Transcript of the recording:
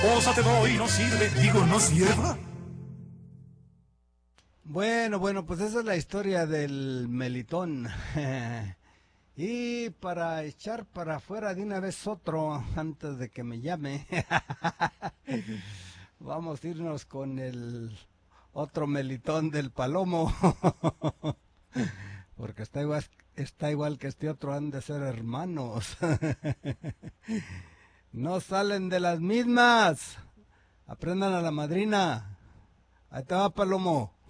Cosa te doy, no sirve, digo, no sirva. Bueno, pues esa es la historia del Melitón. Y para echar para afuera de una vez otro, antes de que me llame, vamos a irnos con el otro Melitón del Palomo. Porque está igual que este otro, han de ser hermanos. No salen de las mismas. Aprendan a la madrina. Ahí te va, Palomo.